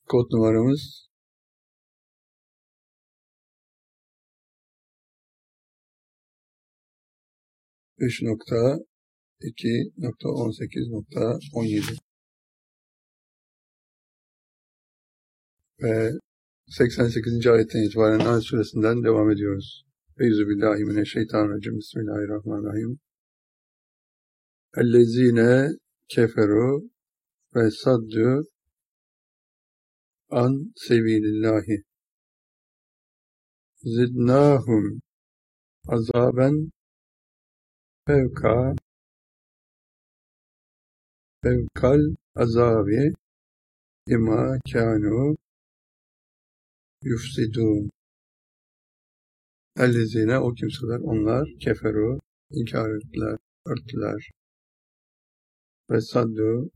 Kod numaramız 3.2.18.17 ve 88. ayetten itibaren Nahl suresinden devam ediyoruz. Euzubillahimineşşeytanirracim. Bismillahirrahmanirrahim. Ellezine keferu ve saddu an sebilillahi zidnahum azaben fevkal azabi bima kanu yufsidun. Ellezine, o kimseler, onlar keferu, inkar ettiler, örttüler ve saddu,